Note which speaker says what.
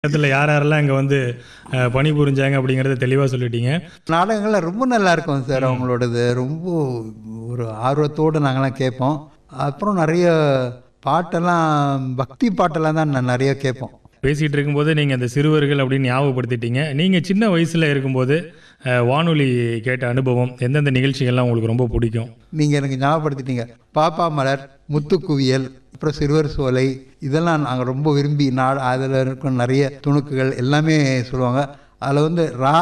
Speaker 1: இடத்துல யார் யாரெல்லாம் இங்கே வந்து பணிபுரிஞ்சாங்க அப்படிங்கிறத தெளிவாக சொல்லிட்டீங்க.
Speaker 2: நாடகங்கள்லாம் ரொம்ப நல்லா இருக்கும் சார். அவங்களோடது ரொம்ப ஒரு ஆர்வத்தோடு நாங்கள்லாம் கேட்போம். அப்புறம் நிறைய பாட்டெல்லாம் பக்தி பாட்டெல்லாம் தான் நான் நிறைய கேட்போம்.
Speaker 1: பேசிகிட்டு இருக்கும்போது நீங்கள் அந்த சிறுவர்கள் அப்படின்னு ஞாபகப்படுத்திட்டீங்க. நீங்கள் சின்ன வயசில் இருக்கும்போது வானொலி கேட்ட அனுபவம், எந்தெந்த நிகழ்ச்சிகள்லாம் உங்களுக்கு ரொம்ப பிடிக்கும்?
Speaker 2: நீங்கள் எனக்கு ஞாபகப்படுத்திட்டீங்க. பாப்பா மலர், முத்துக்குவியல், அப்புறம் சிறுவர் சோலை, இதெல்லாம் நாங்கள் ரொம்ப விரும்பி அதில் இருக்கும் நிறைய துணுக்குகள் எல்லாமே சொல்லுவாங்க. அதில் வந்து